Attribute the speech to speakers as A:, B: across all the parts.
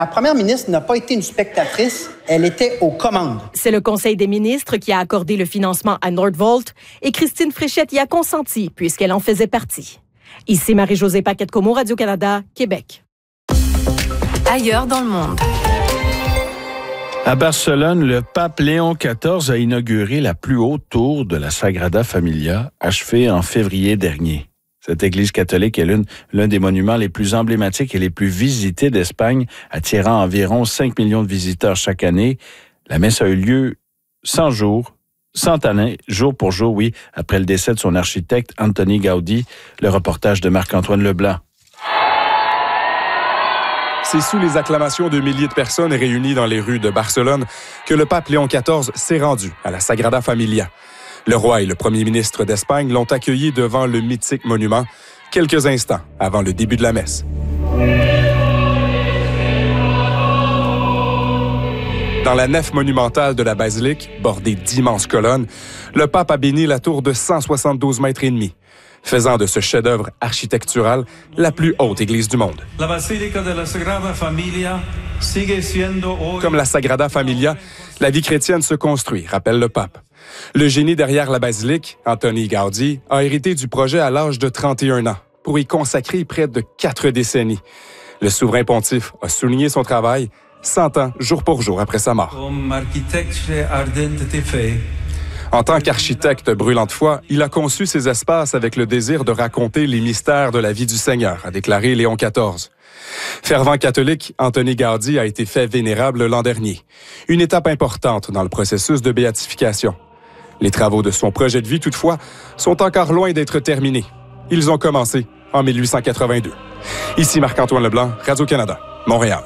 A: La première ministre n'a pas été une spectatrice, elle était aux commandes.
B: C'est le Conseil des ministres qui a accordé le financement à Nordvolt et Christine Fréchette y a consenti puisqu'elle en faisait partie. Ici Marie-Josée Paquette-Comeau, Radio-Canada, Québec.
C: Ailleurs dans le monde.
D: À Barcelone, le pape Léon XIV a inauguré la plus haute tour de la Sagrada Familia, achevée en février dernier. Cette église catholique est l'un des monuments les plus emblématiques et les plus visités d'Espagne, attirant environ 5 millions de visiteurs chaque année. La messe a eu lieu 100 années, jour pour jour, oui, après le décès de son architecte Antoni Gaudí. Le reportage de Marc-Antoine Leblanc.
E: C'est sous les acclamations de milliers de personnes réunies dans les rues de Barcelone que le pape Léon XIV s'est rendu à la Sagrada Familia. Le roi et le premier ministre d'Espagne l'ont accueilli devant le mythique monument quelques instants avant le début de la messe. Dans la nef monumentale de la basilique, bordée d'immenses colonnes, le pape a béni la tour de 172 mètres et demi, faisant de ce chef-d'œuvre architectural la plus haute église du monde. Comme la Sagrada Familia, la vie chrétienne se construit, rappelle le pape. Le génie derrière la basilique, Antoni Gaudí, a hérité du projet à l'âge de 31 ans, pour y consacrer près de 4 décennies. Le souverain pontife a souligné son travail 100 ans, jour pour jour, après sa mort. En tant qu'architecte brûlant de foi, il a conçu ces espaces avec le désir de raconter les mystères de la vie du Seigneur, a déclaré Léon XIV. Fervent catholique, Antoni Gaudí a été fait vénérable l'an dernier. Une étape importante dans le processus de béatification. Les travaux de son projet de vie, toutefois, sont encore loin d'être terminés. Ils ont commencé en 1882. Ici Marc-Antoine Leblanc, Radio-Canada, Montréal.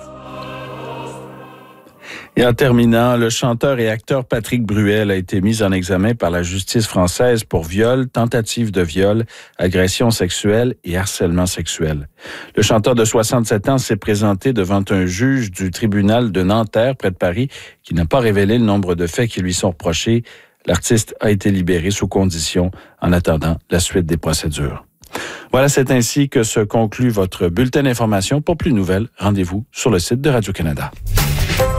D: Et en terminant, le chanteur et acteur Patrick Bruel a été mis en examen par la justice française pour viol, tentative de viol, agression sexuelle et harcèlement sexuel. Le chanteur de 67 ans s'est présenté devant un juge du tribunal de Nanterre, près de Paris, qui n'a pas révélé le nombre de faits qui lui sont reprochés. L'artiste a été libéré sous condition en attendant la suite des procédures. Voilà, c'est ainsi que se conclut votre bulletin d'information. Pour plus de nouvelles, rendez-vous sur le site de Radio-Canada.